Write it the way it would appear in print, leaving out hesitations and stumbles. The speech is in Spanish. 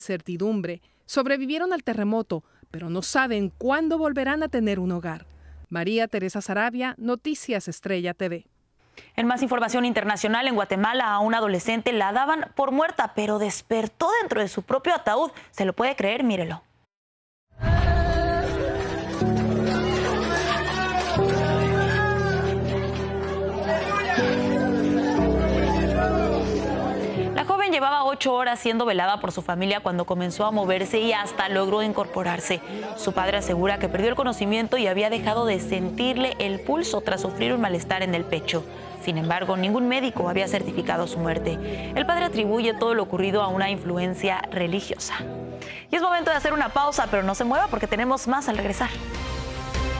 Certidumbre. Sobrevivieron al terremoto, pero no saben cuándo volverán a tener un hogar. María Teresa Sarabia, Noticias Estrella TV. En más información internacional, en Guatemala a una adolescente la daban por muerta, pero despertó dentro de su propio ataúd. ¿Se lo puede creer? Mírelo. La joven llevaba 8 horas siendo velada por su familia cuando comenzó a moverse y hasta logró incorporarse. Su padre asegura que perdió el conocimiento y había dejado de sentirle el pulso tras sufrir un malestar en el pecho. Sin embargo, ningún médico había certificado su muerte. El padre atribuye todo lo ocurrido a una influencia religiosa. Y es momento de hacer una pausa, pero no se mueva porque tenemos más al regresar.